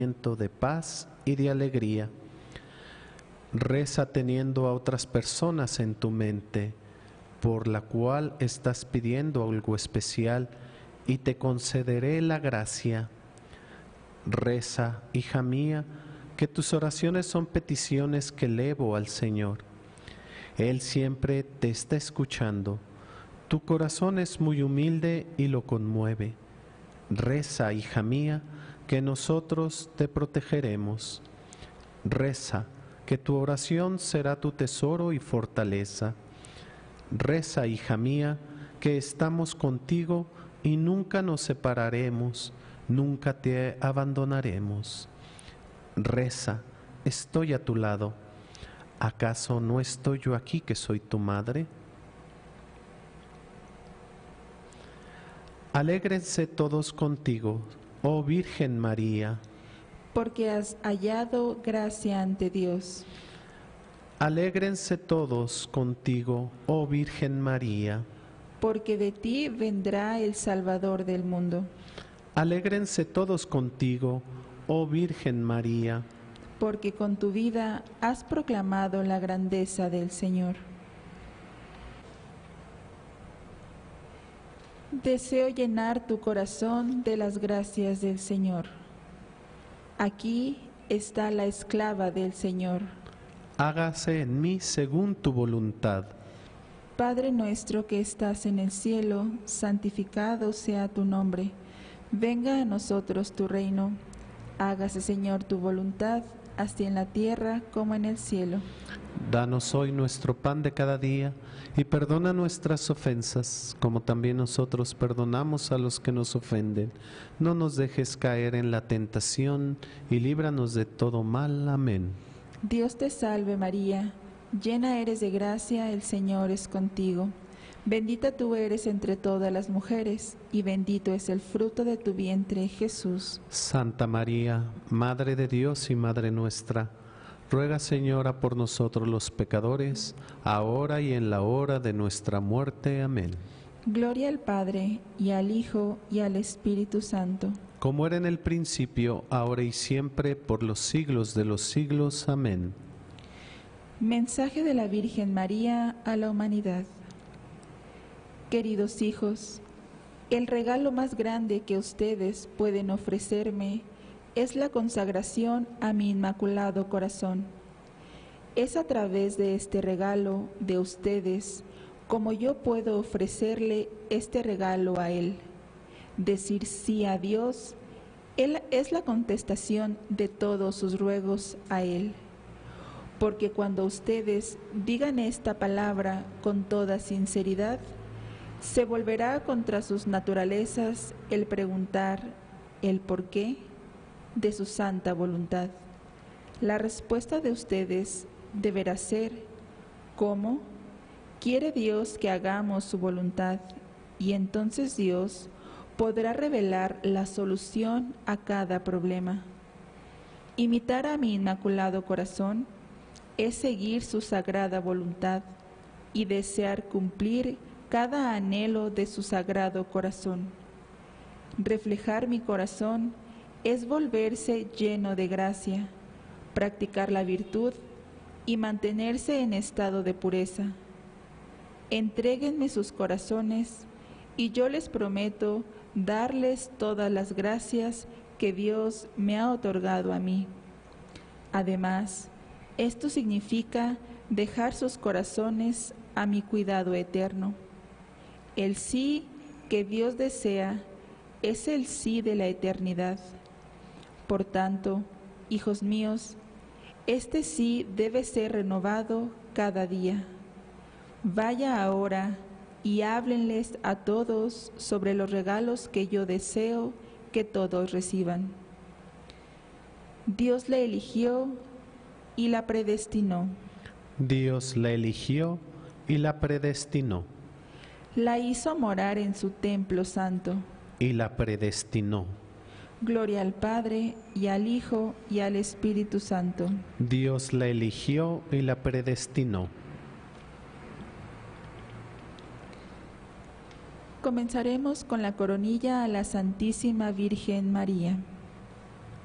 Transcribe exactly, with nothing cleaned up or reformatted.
de paz y de alegría. Reza teniendo a otras personas en tu mente, por la cual estás pidiendo algo especial, y te concederé la gracia. Reza, hija mía, que tus oraciones son peticiones que elevo al Señor. Él siempre te está escuchando. Tu corazón es muy humilde y lo conmueve. Reza, hija mía, que nosotros te protegeremos. Reza, que tu oración será tu tesoro y fortaleza. Reza, hija mía, que estamos contigo y nunca nos separaremos, nunca te abandonaremos. Reza, estoy a tu lado. ¿Acaso no estoy yo aquí que soy tu madre? Alégrense todos contigo, oh Virgen María, porque has hallado gracia ante Dios. Alégrense todos contigo, oh Virgen María, porque de ti vendrá el Salvador del mundo. Alégrense todos contigo, oh Virgen María, porque con tu vida has proclamado la grandeza del Señor. Deseo llenar tu corazón de las gracias del Señor. Aquí está la esclava del Señor. Hágase en mí según tu voluntad. Padre nuestro que estás en el cielo, santificado sea tu nombre. Venga a nosotros tu reino. Hágase, Señor, tu voluntad, así en la tierra como en el cielo. Danos hoy nuestro pan de cada día, y perdona nuestras ofensas, como también nosotros perdonamos a los que nos ofenden. No nos dejes caer en la tentación, y líbranos de todo mal. Amén. Dios te salve María, llena eres de gracia, el Señor es contigo. Bendita tú eres entre todas las mujeres, y bendito es el fruto de tu vientre, Jesús. Santa María, Madre de Dios y Madre nuestra, ruega, Señora, por nosotros los pecadores, ahora y en la hora de nuestra muerte. Amén. Gloria al Padre, y al Hijo, y al Espíritu Santo. Como era en el principio, ahora y siempre, por los siglos de los siglos. Amén. Mensaje de la Virgen María a la humanidad. Queridos hijos, el regalo más grande que ustedes pueden ofrecerme es la consagración a mi Inmaculado Corazón. Es a través de este regalo de ustedes como yo puedo ofrecerle este regalo a Él. Decir sí a Dios, Él es la contestación de todos sus ruegos a Él. Porque cuando ustedes digan esta palabra con toda sinceridad, se volverá contra sus naturalezas el preguntar el por qué de su santa voluntad. La respuesta de ustedes deberá ser ¿cómo? Quiere Dios que hagamos su voluntad, y entonces Dios podrá revelar la solución a cada problema. Imitar a mi Inmaculado Corazón es seguir su sagrada voluntad y desear cumplir cada anhelo de su sagrado corazón. Reflejar mi corazón es volverse lleno de gracia, practicar la virtud y mantenerse en estado de pureza. Entréguenme sus corazones y yo les prometo darles todas las gracias que Dios me ha otorgado a mí. Además, esto significa dejar sus corazones a mi cuidado eterno. El sí que Dios desea es el sí de la eternidad. Por tanto, hijos míos, este sí debe ser renovado cada día. Vaya ahora y háblenles a todos sobre los regalos que yo deseo que todos reciban. Dios la eligió y la predestinó. Dios la eligió y la predestinó. La hizo morar en su templo santo. Y la predestinó. Gloria al Padre, y al Hijo, y al Espíritu Santo. Dios la eligió y la predestinó. Comenzaremos con la coronilla a la Santísima Virgen María.